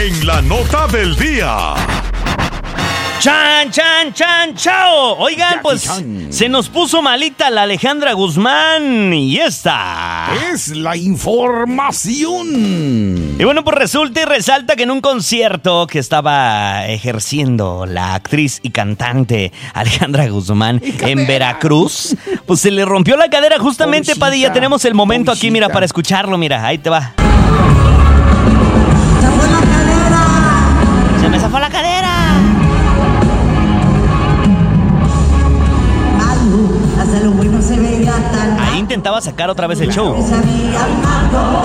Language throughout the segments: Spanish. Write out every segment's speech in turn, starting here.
En la nota del día. ¡Chan, chan, chan, chao! Oigan, Jackie pues Chan. se nos puso malita la Alejandra Guzmán y esta. Es la información. Y bueno, pues resulta y resalta que en un concierto que estaba ejerciendo la actriz y cantante Alejandra Guzmán en Veracruz, pues se le rompió la cadera justamente, Pobrecita, Padilla. Tenemos el momento aquí, mira, pobrecita. para escucharlo, mira, ahí te va. ¡Se me zafó la cadera! Hasta lo bueno se veía tan Ahí intentaba sacar otra vez el show. sabía amado.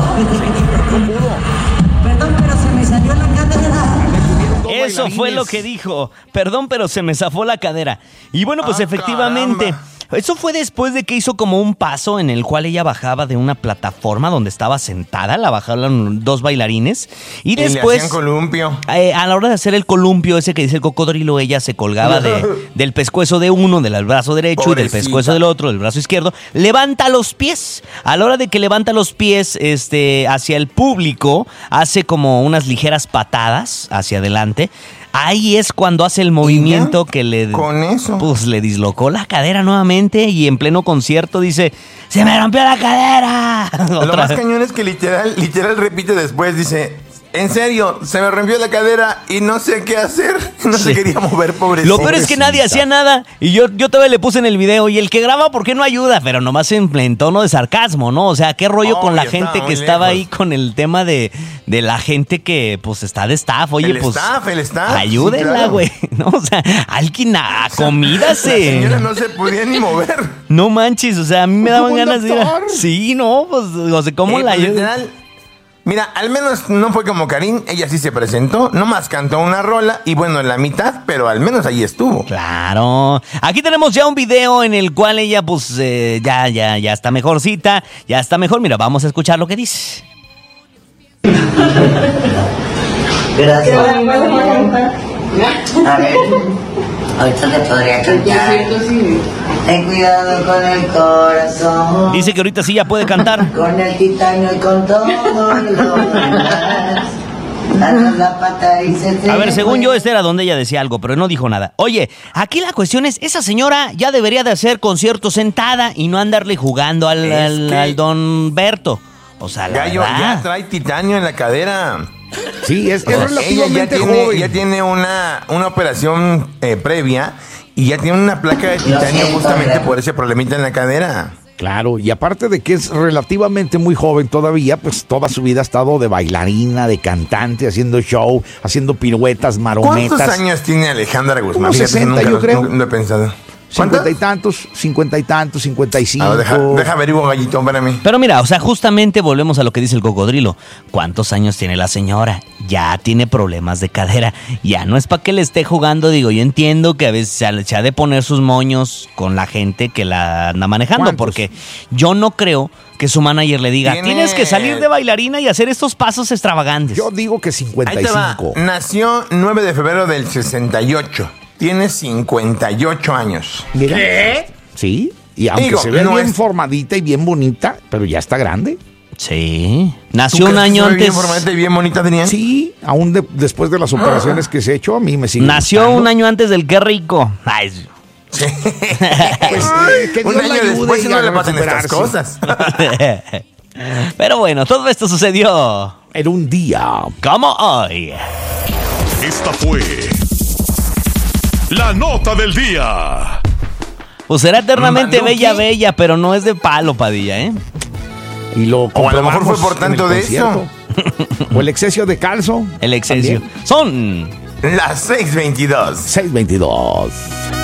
Perdón, pero se me salió la cadera. Eso fue lo que dijo. Perdón, pero se me zafó la cadera. Y bueno, pues efectivamente, caramba. eso fue después de que hizo como un paso en el cual ella bajaba de una plataforma donde estaba sentada, la bajaron dos bailarines. Y Y le después, hacían columpio. a la hora de hacer el columpio, ese que dice el cocodrilo, ella se colgaba del pescuezo de uno, del brazo derecho, y del Pobrecita. pescuezo del otro, del brazo izquierdo. Levanta los pies. A la hora de que levanta los pies hacia el público, hace como unas ligeras patadas hacia adelante. Ahí es cuando hace el movimiento que le... Con eso. Pues le dislocó la cadera nuevamente y en pleno concierto dice, ¡se me rompió la cadera! Lo Otra más vez. cañón es que literal repite después, dice, en serio, se me rompió la cadera y no sé qué hacer. No Sí. se quería mover, pobrecito. Lo peor es que nadie hacía nada y yo todavía le puse en el video y el que graba, ¿por qué no ayuda? Pero nomás en tono de sarcasmo, ¿no? O sea, ¿qué rollo con la Obvio, gente estaba que muy estaba lejos. ahí con el tema de la gente que pues está de staff? Oye, El pues staff, ayúdenla, sí, claro. güey, ¿no? O sea, alguien acomídase. La señora no se podía ni mover. No manches, o sea, a mí me daban Como el ganas de ir a... doctor. Sí, no, pues, o sea, ¿cómo la Pues, ayudan? literal, mira, al menos no fue como Karim, ella sí se presentó, nomás cantó una rola y bueno, en la mitad, pero al menos ahí estuvo. Claro. Aquí tenemos ya un video en el cual ella, pues, ya está mejorcita, ya está mejor. Mira, vamos a escuchar lo que dice. Gracias. A ver, ahorita te podría cantar. Ten cuidado con el corazón, Dice que ahorita sí ya puede cantar. con el titanio y con todo lo demás. Danos la pata y se te A ver, según fue. yo, era donde ella decía algo, pero no dijo nada. Oye, aquí la cuestión es, esa señora ya debería de hacer conciertos sentada y no andarle jugando Es que- al don Berto. O sea, la Gallo verdad. ya trae titanio en la cadera. Sí, es O sea, ella relativamente joven. ya tiene una operación previa y ya tiene una placa de titanio siento, justamente ¿verdad? por ese problemita en la cadera. Claro, y aparte de que es relativamente muy joven todavía, pues toda su vida ha estado de bailarina, de cantante, haciendo show, haciendo piruetas, marometas. ¿Cuántos años tiene Alejandra Guzmán? Como Fíjate, 60, yo creo. Nunca lo he pensado. 50 y tantos, 55. A ver, deja averiguo, gallito, para mí. Pero mira, o sea, justamente volvemos a lo que dice el cocodrilo. ¿Cuántos años tiene la señora? Ya tiene problemas de cadera. Ya no es para que le esté jugando, digo, yo entiendo que a veces se ha de poner sus moños con la gente que la anda manejando, ¿Cuántos? porque yo no creo que su manager le diga, Tiene- tienes que salir de bailarina y hacer estos pasos extravagantes. Yo digo que Ahí te va. 55. Nació 9 de febrero del 68. Tiene 58 años. Mira. Sí, y aunque Digo, se ve no bien es- formadita y bien bonita, pero ya está grande. Sí. ¿Tú Nació un crees que año se ve antes. bien formadita y bien bonita, Adrián? Sí, aún después de las operaciones que se ha hecho, a mí me sigue Nació gustando. un año antes del Qué Rico. Ay, Pues, que Dios Un la año ayude después y y no a le pasan estas recuperarse. cosas. pero bueno, todo esto sucedió En un día. como hoy. Esta fue la nota del día. Pues será eternamente Maluki. bella, pero no es de palo, Padilla, ¿eh? Y lo O a lo mejor fue comprobamos por en tanto el de concierto. O el exceso de calzo. El exceso. También. Son Las 6:22. 6:22.